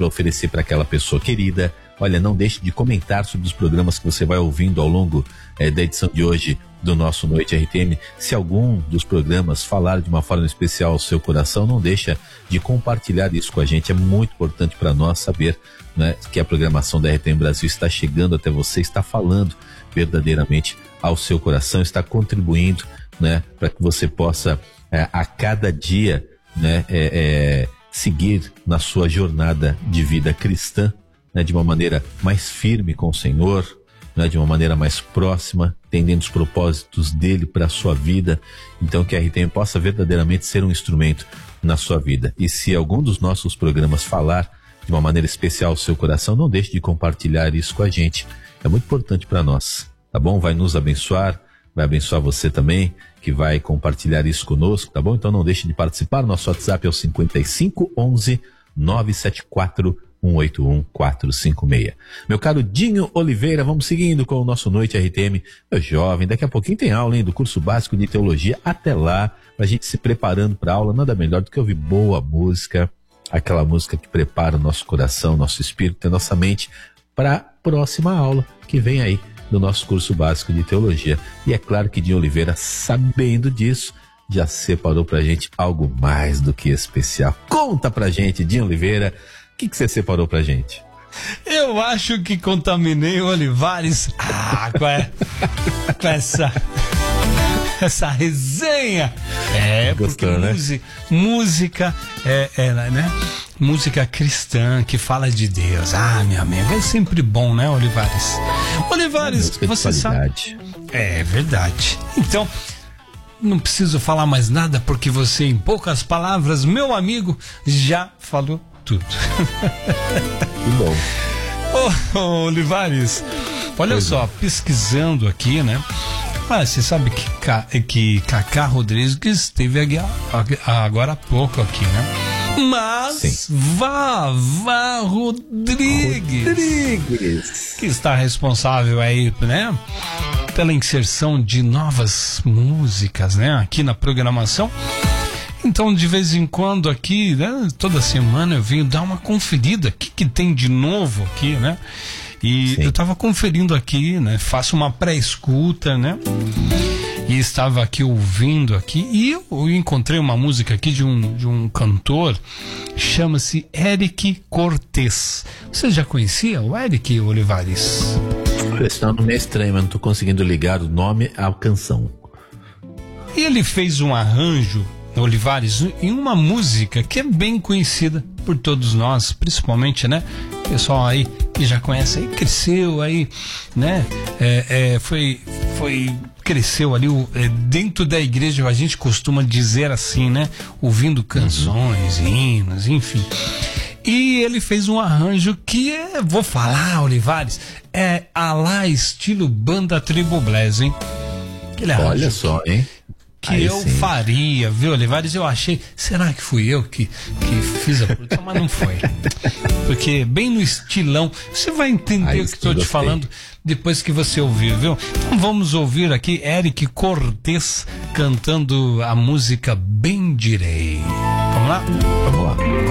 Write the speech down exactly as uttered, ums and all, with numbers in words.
para oferecer para aquela pessoa querida. Olha, não deixe de comentar sobre os programas que você vai ouvindo ao longo eh, da edição de hoje do nosso Noite R T M. Se algum dos programas falar de uma forma especial ao seu coração, não deixa de compartilhar isso com a gente. É muito importante para nós saber, né, que a programação da R T M Brasil está chegando até você, está falando verdadeiramente ao seu coração, está contribuindo, né, para que você possa é, a cada dia, né, é, é, seguir na sua jornada de vida cristã, né, de uma maneira mais firme com o Senhor, né, de uma maneira mais próxima, entendendo os propósitos dele para a sua vida. Então que a R T M possa verdadeiramente ser um instrumento na sua vida. E se algum dos nossos programas falar de uma maneira especial ao seu coração, não deixe de compartilhar isso com a gente. É muito importante para nós, tá bom? Vai nos abençoar, vai abençoar você também, que vai compartilhar isso conosco, tá bom? Então não deixe de participar. Nosso WhatsApp é o cinquenta e cinco, onze, nove sete quatro, um oito um, quatro cinco seis. Meu caro Dinho Oliveira, vamos seguindo com o nosso Noite R T M. Meu jovem, daqui a pouquinho tem aula, hein, do curso básico de teologia. Até lá, pra gente se preparando pra aula, nada melhor do que ouvir boa música, aquela música que prepara o nosso coração, nosso espírito e nossa mente para a próxima aula que vem aí do nosso curso básico de teologia. E é claro que Dinho Oliveira, sabendo disso, já separou pra gente algo mais do que especial. Conta pra gente, Dinho Oliveira, o que, que você separou pra gente? Eu acho que contaminei o Olivares ah, com, é, com essa essa resenha. É, Gostou, porque né? música, música é, é, né? Música cristã que fala de Deus. Ah, meu amigo, é sempre bom, né, Olivares? Olivares, é você sabe. É verdade. Então, não preciso falar mais nada, porque você, em poucas palavras, meu amigo, já falou tudo. Que bom. Ô, ô, Olivares, olha pois só, é. Pesquisando aqui, né? Ah, você sabe que, Ca, que Cacá Rodrigues esteve agora há pouco aqui, né? Mas Sim. Vavá Rodrigues, Rodrigues, que está responsável aí, né, pela inserção de novas músicas, né, aqui na programação. Então, de vez em quando aqui, né, toda semana eu venho dar uma conferida, o que, que tem de novo aqui, né? E Sim. eu estava conferindo aqui, né? Faço uma pré-escuta, né? E estava aqui ouvindo aqui e eu encontrei uma música aqui de um, de um cantor, chama-se Eric Cortez. Você já conhecia o Eric, Olivares? Esse nome é estranho, mas não estou conseguindo ligar o nome à canção. Ele fez um arranjo, Olivares, em uma música que é bem conhecida por todos nós, principalmente, né? Pessoal aí que já conhece aí, cresceu aí, né? É, é, foi, foi, cresceu ali o, é, dentro da igreja, a gente costuma dizer assim, né? Ouvindo canções, uhum. hinos, enfim. E ele fez um arranjo que é, vou falar, Olivares, é a lá estilo banda Tribo Blues, hein? Aquele Olha só, hein? Que Aí eu sim. faria, viu, Olivares? Eu achei, será que fui eu que, que fiz a produção? Mas não foi. Porque bem no estilão, você vai entender Aí o que estou te falando depois que você ouvir, viu? Então vamos ouvir aqui Eric Cortez cantando a música Bem Direi. Vamos lá? Vamos lá.